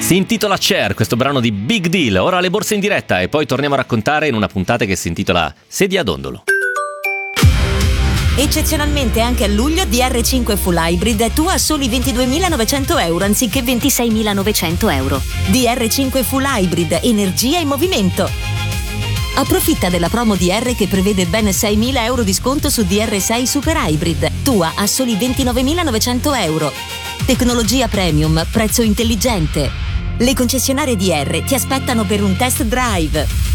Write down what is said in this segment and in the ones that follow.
Si intitola Cher, questo brano di Big Deal. Ora le borse in diretta e poi torniamo a raccontare in una puntata che si intitola Sedia a dondolo. Eccezionalmente anche a luglio DR5 Full Hybrid è tua a soli 22.900 euro anziché 26.900 euro. DR5 Full Hybrid, energia in movimento. Approfitta della promo DR che prevede ben 6.000 euro di sconto su DR6 Super Hybrid, tua a soli 29.900 euro. Tecnologia premium, prezzo intelligente. Le concessionarie DR ti aspettano per un test drive.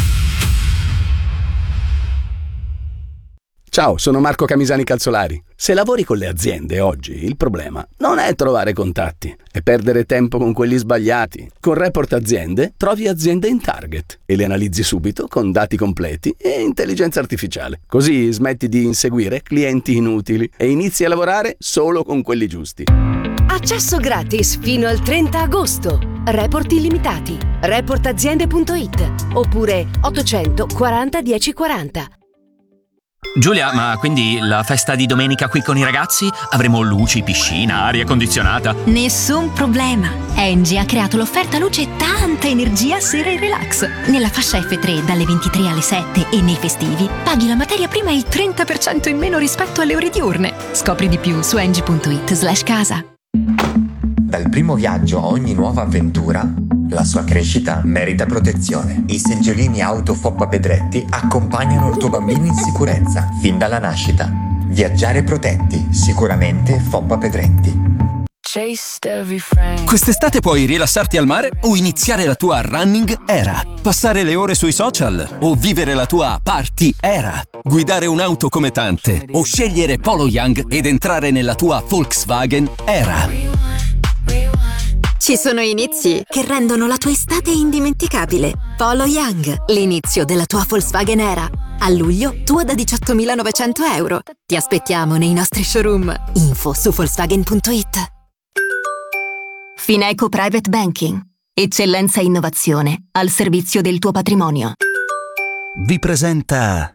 Ciao, sono Marco Camisani Calzolari. Se lavori con le aziende oggi, il problema non è trovare contatti, è perdere tempo con quelli sbagliati. Con Report Aziende trovi aziende in target e le analizzi subito con dati completi e intelligenza artificiale. Così smetti di inseguire clienti inutili e inizi a lavorare solo con quelli giusti. Accesso gratis fino al 30 agosto. Report illimitati. Reportaziende.it oppure 840 1040. Giulia, ma quindi la festa di domenica qui con i ragazzi? Avremo luci, piscina, aria condizionata? Nessun problema. Engie ha creato l'offerta luce tanta energia sera e relax. Nella fascia F3 dalle 23 alle 7 e nei festivi paghi la materia prima il 30% in meno rispetto alle ore diurne. Scopri di più su engie.it/casa. Dal primo viaggio a ogni nuova avventura, la sua crescita merita protezione. I seggiolini auto Foppa Pedretti accompagnano il tuo bambino in sicurezza fin dalla nascita. Viaggiare protetti, sicuramente Foppa Pedretti. Quest'estate puoi rilassarti al mare o iniziare la tua running era, passare le ore sui social o vivere la tua party era, guidare un'auto come tante o scegliere Polo Young ed entrare nella tua Volkswagen era. Ci sono inizi che rendono la tua estate indimenticabile. Polo Young, l'inizio della tua Volkswagen era. A luglio, tua da 18.900 euro. Ti aspettiamo nei nostri showroom. Info su Volkswagen.it. Fineco Private Banking. Eccellenza e innovazione al servizio del tuo patrimonio. Vi presenta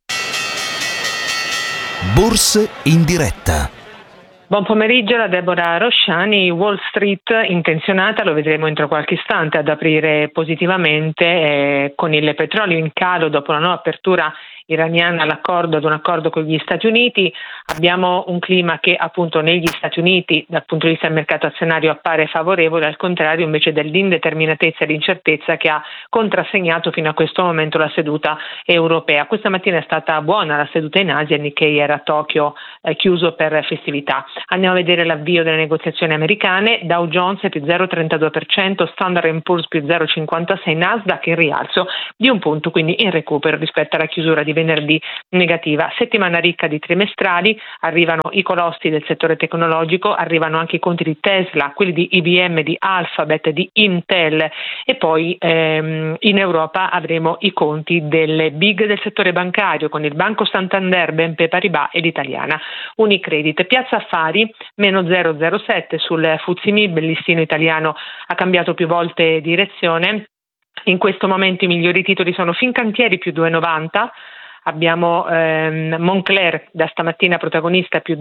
Borse in diretta. Buon pomeriggio da Deborah Rosciani. Wall Street intenzionata, lo vedremo entro qualche istante, ad aprire positivamente con il petrolio in calo dopo la nuova apertura iraniana ad un accordo con gli Stati Uniti. Abbiamo un clima che appunto negli Stati Uniti dal punto di vista del mercato azionario appare favorevole, al contrario invece dell'indeterminatezza e l'incertezza che ha contrassegnato fino a questo momento la seduta europea. Questa mattina è stata buona la seduta in Asia, Nikkei era a Tokyo chiuso per festività. Andiamo a vedere l'avvio delle negoziazioni americane. Dow Jones più 0,32%, Standard & Poor's più 0,56%, Nasdaq in rialzo di un punto, quindi in recupero rispetto alla chiusura di venerdì negativa. Settimana ricca di trimestrali, arrivano i colossi del settore tecnologico, arrivano anche i conti di Tesla, quelli di IBM, di Alphabet, di Intel e poi in Europa avremo i conti delle big del settore bancario con il Banco Santander, BNP Paribas ed Italiana Unicredit. Piazza Affari meno 0,07 sul FTSE MIB, il listino italiano ha cambiato più volte direzione. In questo momento i migliori titoli sono Fincantieri più 2,90, abbiamo Moncler da stamattina protagonista più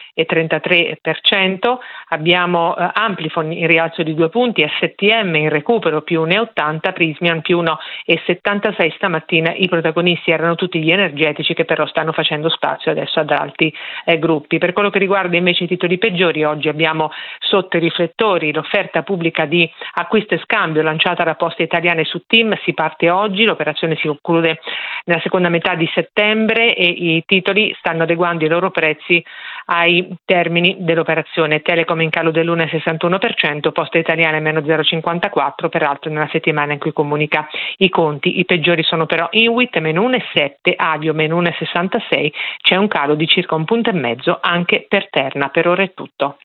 2,33%, abbiamo Amplifon in rialzo di 2 punti, STM in recupero più 1,80, Prysmian più 1,76. Stamattina i protagonisti erano tutti gli energetici che però stanno facendo spazio adesso ad altri gruppi. Per quello che riguarda invece i titoli peggiori, oggi abbiamo sotto i riflettori l'offerta pubblica di acquisto e scambio lanciata da Poste Italiane su TIM, si parte oggi, l'operazione si conclude nella seconda metà di settembre e i titoli stanno adeguando i loro prezzi ai termini dell'operazione. Telecom in calo dell'1,61%, Poste Italiane meno 0,54%, peraltro nella settimana in cui comunica i conti. I peggiori sono però Inwit meno 1,7%, Avio meno 1,66%, c'è un calo di circa 1,5 punti anche per Terna. Per ora è tutto.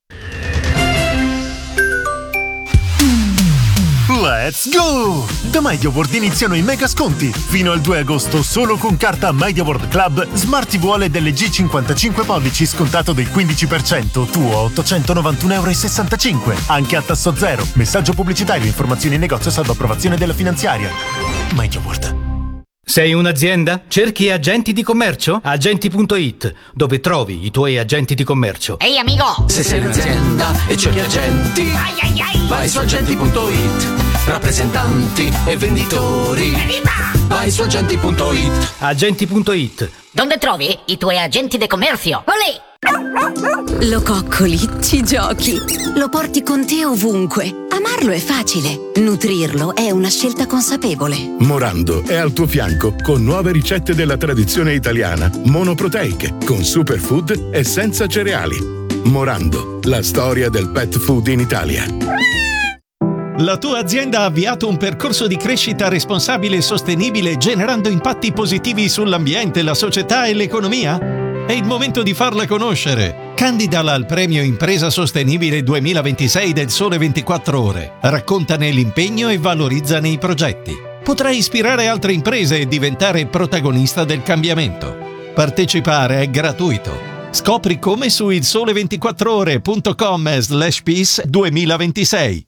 Let's go! Da MediaWorld iniziano i mega sconti. Fino al 2 agosto solo con carta MediaWorld Club Smart TV OLED LG 55 pollici scontato del 15%, tuo 891,65 €, anche a tasso zero. Messaggio pubblicitario, informazioni in negozio salvo approvazione della finanziaria. MediaWorld. Sei un'azienda? Cerchi agenti di commercio? Agenti.it, dove trovi i tuoi agenti di commercio. Ehi amico! Se sei un'azienda e cerchi agenti, vai su agenti.it. Rappresentanti e venditori, vai su agenti.it. Agenti.it. Dove trovi i tuoi agenti di commercio? Olè! Lo coccoli, ci giochi, lo porti con te ovunque. Amarlo è facile, nutrirlo è una scelta consapevole. Morando è al tuo fianco con nuove ricette della tradizione italiana, monoproteiche, con superfood e senza cereali. Morando, la storia del pet food in Italia. La tua azienda ha avviato un percorso di crescita responsabile e sostenibile generando impatti positivi sull'ambiente, la società e l'economia? È il momento di farla conoscere. Candidala al premio Impresa Sostenibile 2026 del Sole 24 Ore. Raccontane l'impegno e valorizzane i progetti. Potrai ispirare altre imprese e diventare protagonista del cambiamento. Partecipare è gratuito. Scopri come su ilsole24ore.com/peace 2026.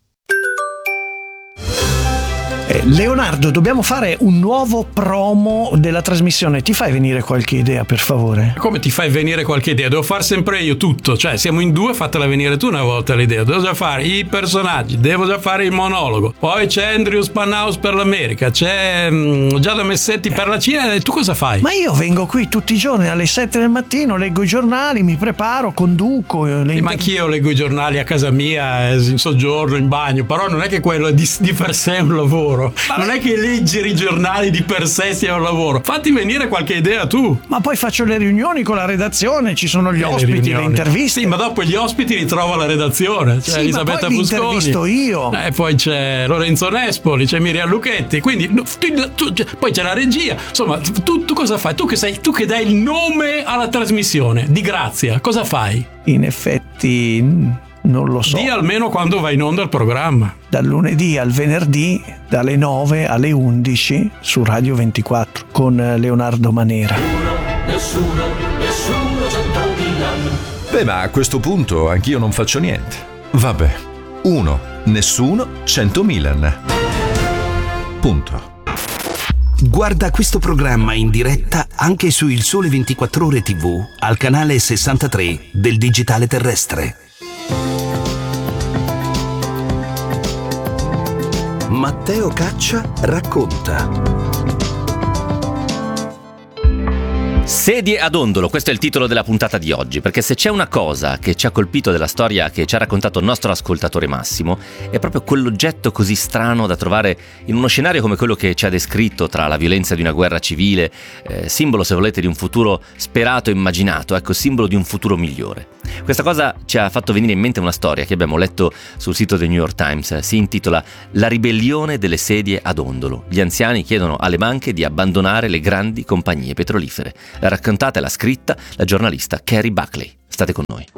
Leonardo, dobbiamo fare un nuovo promo della trasmissione. Ti fai venire qualche idea, per favore? Come ti fai venire qualche idea? Devo far sempre io tutto. Cioè, siamo in due, fatela venire tu una volta l'idea. Devo già fare i personaggi, devo già fare il monologo. Poi c'è Andrew Spanhaus per l'America, c'è Giada Messetti per la Cina. E tu cosa fai? Ma io vengo qui tutti i giorni alle 7 del mattino, leggo i giornali, mi preparo, conduco. Ma anch'io leggo i giornali a casa mia, in soggiorno, in bagno. Però non è che quello di per sé è un lavoro. Non è che leggere i giornali di per sé sia un lavoro. Fatti venire qualche idea tu. Ma poi faccio le riunioni con la redazione, ci sono gli ospiti, le interviste. Sì, ma dopo gli ospiti li trovo alla redazione. C'è Elisabetta Fusconi. Intervisto io. Poi c'è Lorenzo Nespoli, c'è Miriam Lucchetti. Quindi poi c'è la regia. Insomma, tu cosa fai? Tu che dai il nome alla trasmissione di Grazia, cosa fai? In effetti non lo so. Dì almeno quando va in onda il programma. Dal lunedì al venerdì, dalle 9 alle 11 su Radio 24 con Leonardo Manera. Nessuno 100.000. Beh, ma a questo punto anch'io non faccio niente. Vabbè. 1. Nessuno 100.000. Punto. Guarda questo programma in diretta anche su Il Sole 24 Ore TV al canale 63 del digitale terrestre. Matteo Caccia racconta. Sedie ad ondolo, questo è il titolo della puntata di oggi, perché se c'è una cosa che ci ha colpito della storia che ci ha raccontato il nostro ascoltatore Massimo, è proprio quell'oggetto così strano da trovare in uno scenario come quello che ci ha descritto, tra la violenza di una guerra civile, simbolo, se volete, di un futuro sperato e immaginato, ecco, simbolo di un futuro migliore. Questa cosa ci ha fatto venire in mente una storia che abbiamo letto sul sito del New York Times, si intitola La ribellione delle sedie ad ondolo. Gli anziani chiedono alle banche di abbandonare le grandi compagnie petrolifere. La raccontata e l'ha scritta la giornalista Carrie Buckley. State con noi.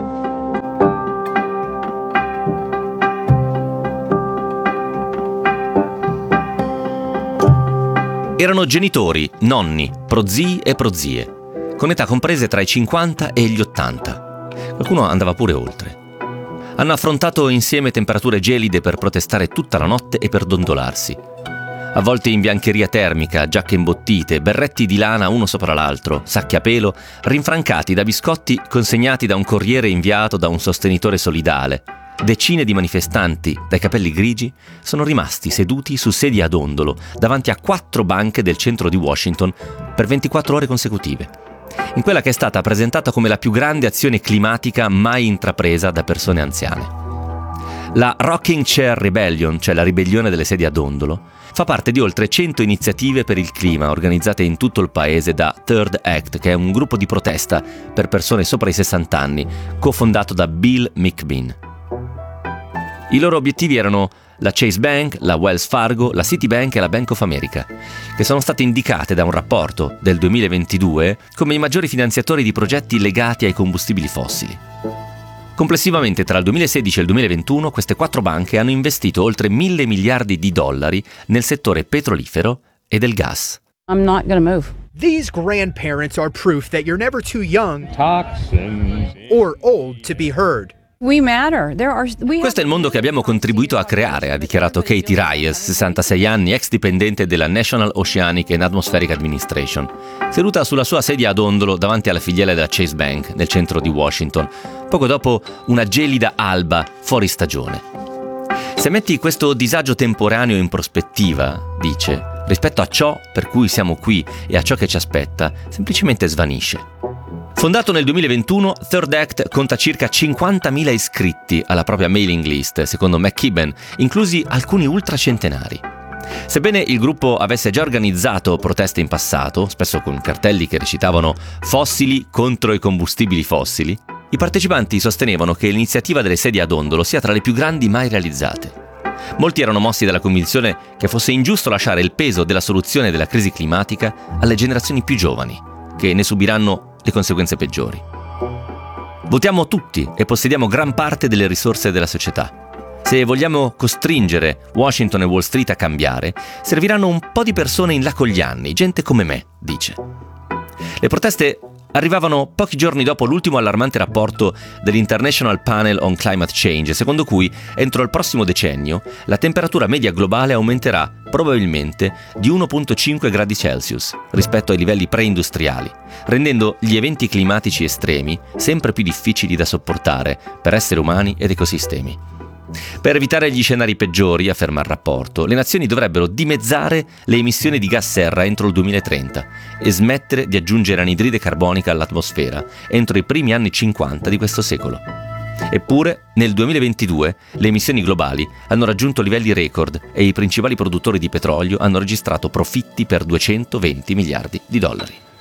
Erano genitori, nonni, prozii e prozie, con età comprese tra i 50 e gli 80. Qualcuno andava pure oltre. Hanno affrontato insieme temperature gelide per protestare tutta la notte e per dondolarsi. A volte in biancheria termica, giacche imbottite, berretti di lana uno sopra l'altro, sacchi a pelo, rinfrancati da biscotti consegnati da un corriere inviato da un sostenitore solidale. Decine di manifestanti, dai capelli grigi, sono rimasti seduti su sedie ad ondolo davanti a 4 banche del centro di Washington per 24 ore consecutive. In quella che è stata presentata come la più grande azione climatica mai intrapresa da persone anziane. La Rocking Chair Rebellion, cioè la ribellione delle sedie ad ondolo, fa parte di oltre 100 iniziative per il clima organizzate in tutto il paese da Third Act, che è un gruppo di protesta per persone sopra i 60 anni, cofondato da Bill McBean. I loro obiettivi erano la Chase Bank, la Wells Fargo, la Citibank e la Bank of America, che sono state indicate da un rapporto del 2022 come i maggiori finanziatori di progetti legati ai combustibili fossili. Complessivamente tra il 2016 e il 2021 queste 4 banche hanno investito oltre 1.000 miliardi di dollari nel settore petrolifero e del gas. I'm not gonna move. These grandparents are proof that you're never too young or old to be heard. Questo è il mondo che abbiamo contribuito a creare, ha dichiarato Katie Reyes, 66 anni, ex dipendente della National Oceanic and Atmospheric Administration, seduta sulla sua sedia a dondolo davanti alla filiale della Chase Bank, nel centro di Washington, poco dopo una gelida alba fuori stagione. Se metti questo disagio temporaneo in prospettiva, dice, rispetto a ciò per cui siamo qui e a ciò che ci aspetta, semplicemente svanisce. Fondato nel 2021, Third Act conta circa 50.000 iscritti alla propria mailing list, secondo McKibben, inclusi alcuni ultracentenari. Sebbene il gruppo avesse già organizzato proteste in passato, spesso con cartelli che recitavano «Fossili contro i combustibili fossili», i partecipanti sostenevano che l'iniziativa delle sedie a dondolo sia tra le più grandi mai realizzate. Molti erano mossi dalla convinzione che fosse ingiusto lasciare il peso della soluzione della crisi climatica alle generazioni più giovani, che ne subiranno le conseguenze peggiori. Votiamo tutti e possediamo gran parte delle risorse della società. Se vogliamo costringere Washington e Wall Street a cambiare, serviranno un po' di persone in là con gli anni, gente come me, dice. Le proteste arrivavano pochi giorni dopo l'ultimo allarmante rapporto dell'International Panel on Climate Change, secondo cui entro il prossimo decennio la temperatura media globale aumenterà probabilmente di 1,5 gradi Celsius rispetto ai livelli preindustriali, rendendo gli eventi climatici estremi sempre più difficili da sopportare per esseri umani ed ecosistemi. Per evitare gli scenari peggiori, afferma il rapporto, le nazioni dovrebbero dimezzare le emissioni di gas serra entro il 2030 e smettere di aggiungere anidride carbonica all'atmosfera entro i primi anni 50 di questo secolo. Eppure, nel 2022 le emissioni globali hanno raggiunto livelli record e i principali produttori di petrolio hanno registrato profitti per $220 miliardi.